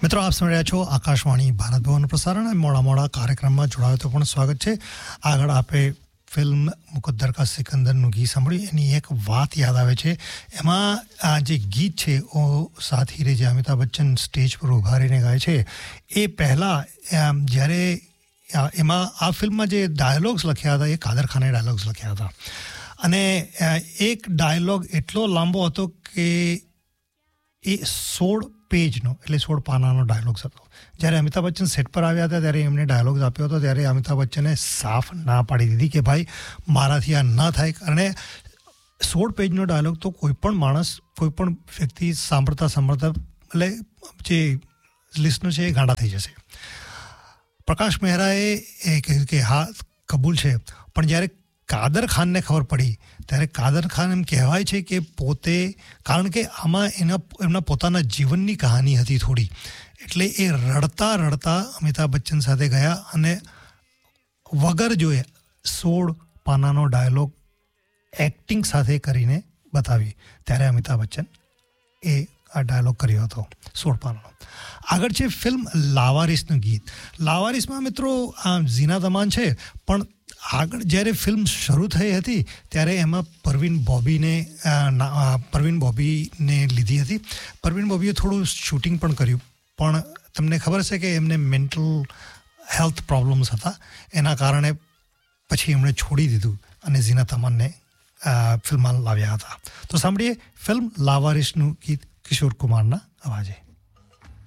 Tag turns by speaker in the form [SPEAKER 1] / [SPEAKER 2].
[SPEAKER 1] મિત્રો આપ સાંભળી રહ્યા છો આકાશવાણી ભારત ભવન પ્રસારણ મોડા કાર્યક્રમમાં જોડાયો તો પણ સ્વાગત છે. આગળ આપે ફિલ્મ મુકદ્દર કા સિકંદરનું ગીત સાંભળ્યું. એની એક વાત યાદ આવે છે. એમાં આ જે ગીત છે ઓ સાથી રે જે અમિતાભ બચ્ચન સ્ટેજ પર ઉભા રહીને ગાય છે એ પહેલાં જ્યારે એમાં આ ફિલ્મમાં જે ડાયલોગ્સ લખ્યા હતા એ કાદર ખાને ડાયલોગ્સ લખ્યા હતા અને એક ડાયલોગ એટલો લાંબો હતો કે એ 16 પેજનો એટલે 16 પાનાનો ડાયલોગ્સ હતો. જ્યારે અમિતાભ બચ્ચન સેટ પર આવ્યા હતા ત્યારે એમને ડાયલોગ્સ આપ્યો હતો ત્યારે અમિતાભ બચ્ચને સાફ ના પાડી દીધી કે ભાઈ મારાથી આ ન થાય. અને 16 પેજનો ડાયલોગ તો કોઈ પણ માણસ કોઈ પણ વ્યક્તિ સાંભળતા એટલે જે લિસ્નર છે એ ગાંડા થઈ જશે. પ્રકાશ મહેરાએ કહ્યું કે હા કબૂલ છે, પણ જ્યારે કાદર ખાનને ખબર પડી ત્યારે કાદર ખાન એમ કહેવાય છે કે પોતે, કારણ કે આમાં એમના પોતાના જીવનની કહાની હતી થોડી, એટલે એ રડતા રડતા અમિતાભ બચ્ચન સાથે ગયા અને વગર જોએ 16 પાનાનો ડાયલોગ એક્ટિંગ સાથે કરીને બતાવી. ત્યારે અમિતાભ બચ્ચન એ આ ડાયલોગ કર્યો હતો 16 પાનાનો. આગળ છે ફિલ્મ લાવારીસનું ગીત. લાવારીસમાં મિત્રો ઝીના દમાન છે, પણ આગળ જ્યારે ફિલ્મ શરૂ થઈ હતી ત્યારે એમાં પરવીન બોબીને લીધી હતી. પરવીન બોબીએ થોડું શૂટિંગ પણ કર્યું, પણ તમને ખબર છે કે એમને મેન્ટલ હેલ્થ પ્રોબ્લેમ્સ હતા, એના કારણે પછી એમણે છોડી દીધું અને ઝીના દમાનને ફિલ્મમાં લાવ્યા હતા. તો સાંભળીએ ફિલ્મ લાવારીસનું ગીત કિશોર કુમારના અવાજે.